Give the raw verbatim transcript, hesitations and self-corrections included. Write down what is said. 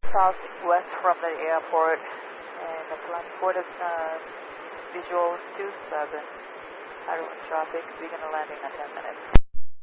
southwest from the airport, and the plan for the uh, visual two seven. Hydro traffic, we're gonna land in a ten minutes.